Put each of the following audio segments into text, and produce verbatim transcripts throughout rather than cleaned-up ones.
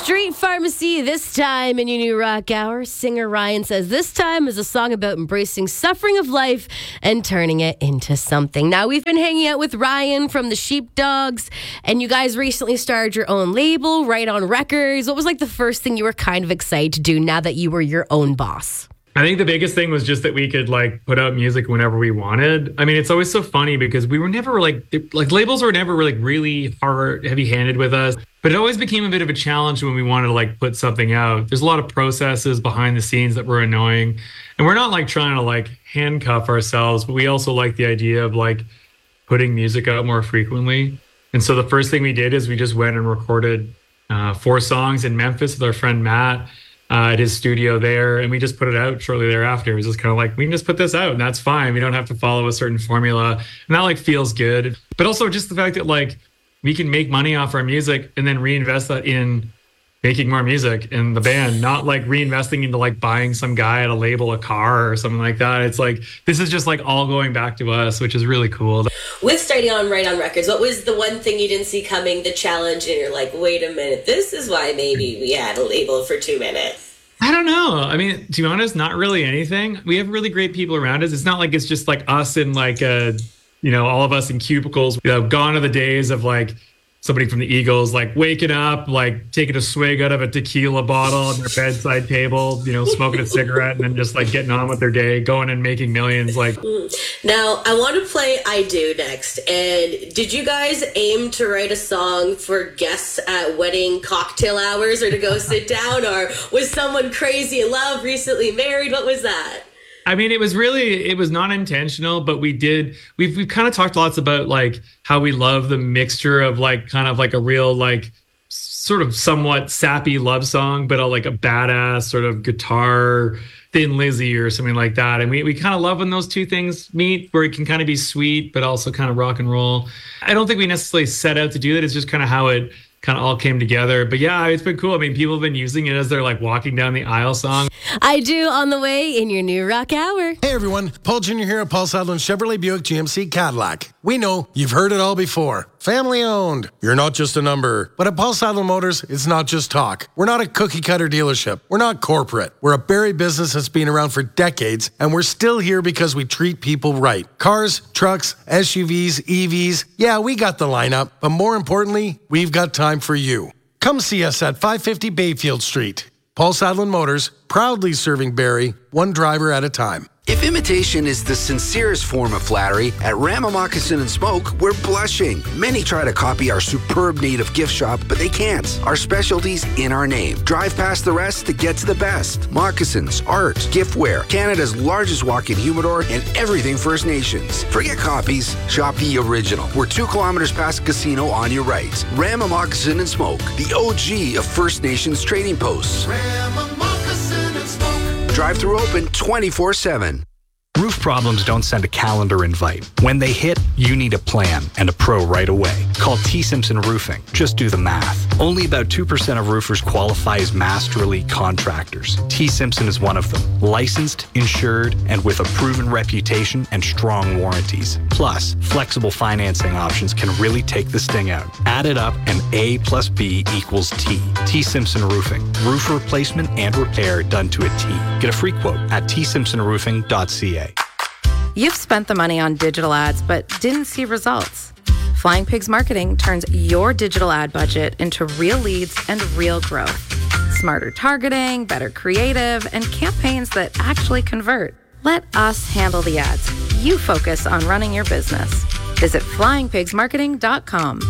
Street Pharmacy, this time in your new rock hour, singer Ryan says this time is a song about embracing suffering of life and turning it into something. Now, we've been hanging out with Ryan from the Sheepdogs, and you guys recently started your own label, Right On Records. What was like the first thing you were kind of excited to do now that you were your own boss? I think the biggest thing was just that we could like put out music whenever we wanted. I mean, it's always so funny because we were never like, like labels were never like really hard, heavy handed with us, but it always became a bit of a challenge when we wanted to like put something out. There's a lot of processes behind the scenes that were annoying, and we're not like trying to like handcuff ourselves, but we also like the idea of like putting music out more frequently. And so the first thing we did is we just went and recorded uh, four songs in Memphis with our friend Matt. Uh, at his studio there, and we just put it out shortly thereafter. It was just kind of like, we can just put this out and that's fine. We don't have to follow a certain formula. And that like feels good. But also just the fact that like we can make money off our music and then reinvest that in making more music in the band, not like reinvesting into like buying some guy at a label a car or something like that. It's like, this is just like all going back to us, which is really cool. With starting on Right On Records, what was the one thing you didn't see coming, the challenge, and you're like, wait a minute, this is why maybe we had a label for two minutes? I don't know. I mean, to be honest, not really anything. We have really great people around us. It's not like it's just like us in like a, you know, all of us in cubicles. You know, gone are the days of like somebody from the Eagles, like waking up, like taking a swig out of a tequila bottle on their bedside table, you know, smoking a cigarette and then just like getting on with their day, going and making millions. Like, now I want to play I Do next. And did you guys aim to write a song for guests at wedding cocktail hours or to go sit down, or was someone crazy in love, recently married? What was that? I mean, it was really, it was not intentional, but we did, we've, we've kind of talked lots about like how we love the mixture of like kind of like a real like sort of somewhat sappy love song, but a, like a badass sort of guitar Thin Lizzy or something like that. And we, we kind of love when those two things meet, where it can kind of be sweet, but also kind of rock and roll. I don't think we necessarily set out to do that. It's just kind of how it kind of all came together. But yeah, it's been cool. I mean, people have been using it as they're like walking down the aisle song. I Do on the way in your new rock hour. Hey everyone, Paul Junior here at Paul Sadlin Chevrolet Buick G M C Cadillac. We know you've heard it all before. Family owned. You're not just a number. But at Paul Sadlin Motors, it's not just talk. We're not a cookie cutter dealership. We're not corporate. We're a Barrie business that's been around for decades, and we're still here because we treat people right. Cars, trucks, S U Vs, E Vs. Yeah, we got the lineup, but more importantly, we've got time for you. Come see us at five fifty Bayfield Street. Paul Sadlin Motors, proudly serving Barrie, one driver at a time. If imitation is the sincerest form of flattery, at Rama Moccasin and Smoke, we're blushing. Many try to copy our superb native gift shop, but they can't. Our specialty's in our name. Drive past the rest to get to the best. Moccasins, art, giftware, Canada's largest walk-in humidor, and everything First Nations. Forget copies, shop the original. We're two kilometers past Casino on your right. Rama Moccasin and Smoke, the O G of First Nations trading posts. Rama Moccasin and Smoke. Drive-through open twenty-four seven. Roof problems don't send a calendar invite. When they hit, you need a plan and a pro right away. Call T. Simpson Roofing. Just do the math. Only about two percent of roofers qualify as Master Elite contractors. T. Simpson is one of them. Licensed, insured, and with a proven reputation and strong warranties. Plus, flexible financing options can really take the sting out. Add it up and A plus B equals T. T. Simpson Roofing. Roof replacement and repair done to a T. Get a free quote at t simpson roofing dot c a. You've spent the money on digital ads but didn't see results. Flying Pigs Marketing turns your digital ad budget into real leads and real growth. Smarter targeting, better creative, and campaigns that actually convert. Let us handle the ads. You focus on running your business. Visit flying pigs marketing dot com.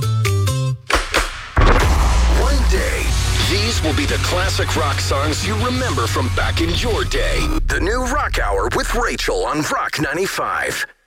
One day, these will be the classic rock songs you remember from back in your day. The new Rock Hour with Rachel on Rock ninety-five.